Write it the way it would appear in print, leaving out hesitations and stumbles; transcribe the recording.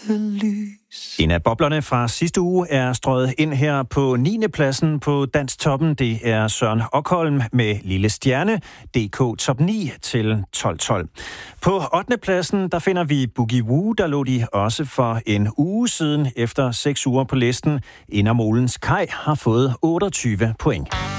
lys. En af boblerne fra sidste uge er strøget ind her på 9. pladsen på Dansktoppen. Det er Søren Okholm med Lille Stjerne, DK Top 9 til 12-12. På 8. pladsen, der finder vi Boogie Woo, der lå de også for en uge siden efter 6 uger på listen. Indermolens Kaj har fået 28 point.